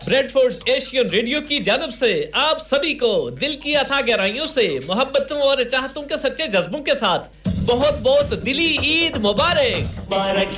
Bradford Asian radio की जानिब से आप सभी को दिल की अथाह गहराइयों से मोहब्बतों और चाहतों के सच्चे जज्बों के साथ बहुत-बहुत दिली ईद मुबारक।